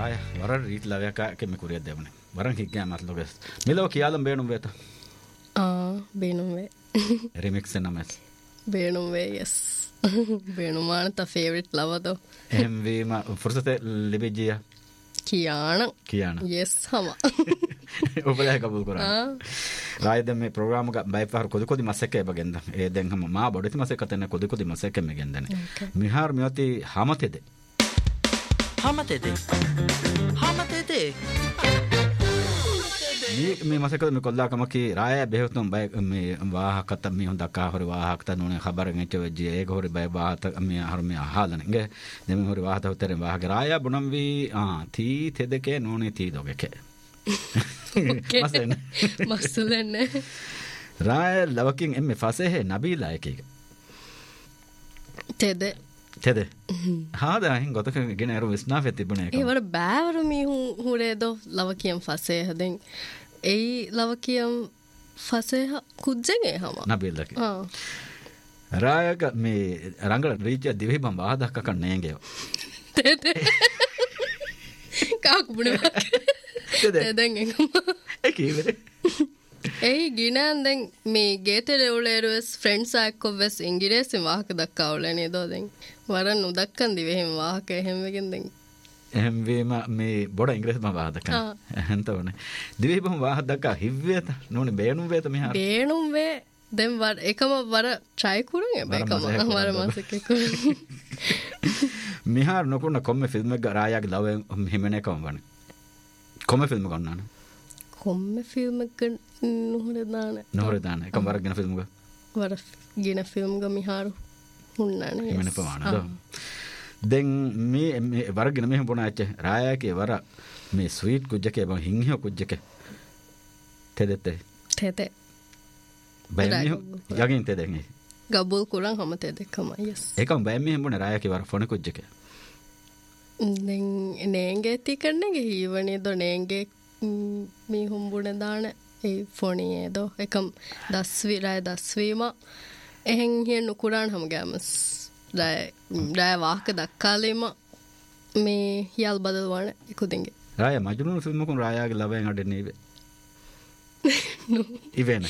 raya warar rit lavya ka ke me kuriya devne waran higya matloge milo kiyalam beenum veta beenum ve remix namas beenum ve yes beenum anata favorite lavado mv ma fursate libejiya kiyana yes hama ඔබලා කබුල් කරා රායද මේ programme එක බයිපහර කොදි මසෙක එබගෙන්ද ඒ දැන් හැම මා බොඩති මසෙක තන කොදි මසෙක මෙගෙන්දනේ මිහාර මියති හමතෙද මේ මසෙක මේ කොල්ලා කමකි රාය බෙහෙතුම් බයි මේ වාහකත මේ හොඳ කාහරි වාහකත නෝනේ ખબર ගෙච වෙජි ඒක හොරි බයි වාහත මේ හර මේ අහලනේ ගේ දෙමෙ හොරි වාහත උතරේ වාහක රාය බුනම් වි තී තෙදකේ නෝනේ තී දොගකේ මස්තුලන්න රාය ලවකින් එම්මේ ෆසෙහෙ නබීලා එකක තෙද හාදා හින් ගොතක ගෙන අර විස්නාෆෙ තිබුණේ ඒක ඒවර බෑවර මිහු හුරේදෝ ලවකියම් ෆසෙහ දෙන් ඒ ලවකියම් ෆසෙහ කුජ්ජගේ හම නබීලක රායක මේ රංගල රීච දිවි බම් වාදක කන්නේගේ තෙද කාකුබුනේ දැන් ඒකේ ඒ ගිනන් දැන් මේ ගේතේ උලේරස් ෆ්‍රෙන්ඩ්ස් ආක්කොවස් ඉංග්‍රීසි වාහක දක්කවලනේ දෝ දැන් වරන් උදක්කන් දිවෙහිම වාහක එහෙමගෙන් දැන් එහෙම මේ බොඩ ඉංග්‍රීසි මම වාහක එහෙන්තෝනේ දිවෙහිම වාහක දක්ක හිව්වේත නෝනේ බේනුම් වේත මෙහා බේනුම් වේ දැන් වර එකම වර try කරන් එකම වර මාසෙක මිහාර නොකුණ කොම්මේ ෆිල්ම් එක රායාගේ ලව හිමනේ කොම්වනේ කොම්මේ ෆිල්ම් ගන්නාන කොම්මේ ෆිල්ම් එක නොහොර දාන එකම වර ගෙන ෆිල්ම් එක වර ගෙන ෆිල්ම් එක මිහාර හුන්නානේ හිමනේ පවානද දැන් මේ වර ගෙන මෙහෙම පොනාච්ච රායාගේ වර මේ ස්වීට් කුජ්ජකේ බං හින්හිය කුජ්ජකේ තෙදෙතේ බෑමිහු යගින් තෙදෙන් ගබුල් කුරන් හැම තෙදෙකම yes ඒකම බෑමිහු මොන රායාගේ වර ෆොන කුජ්ජකේ දැන් නේංගේ තිකන්නේ හීවනේ දො නේංගේ මේ හුම්බුනේ දාන ඒ ෆොනියේ දො එකම් දස්වීම එහෙන් හිය නුකුරාන් හැම ගෑමස් රාය වාහක දක්කාලේම මේ යල් බදල්වන ඉකුදින්ගේ රාය මජ්නුන් ෆිල්ම් කොන් රායාගේ ලබෙන් අඩන්නේ ඉවෙන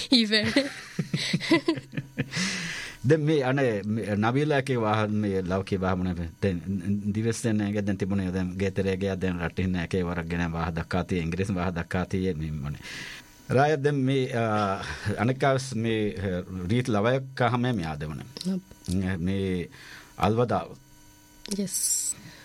දැන් මේ අනේ නබීලාගේ වාහන මේ ලවකේ වාහන දැන් දිවස්යෙන් නැගෙන් තිබුණේ දැන් ගේතරේගේ දැන් රටින් නැකේ වරක් ගෙන වාහ දක්කාතිය ඉංග්‍රීසි වාහ දක්කාතිය මේ මොනේ රාය දැන් මේ අනකස් මේ රීත් ලවයක හැම මේ ආදවන මේ අල්වදා yes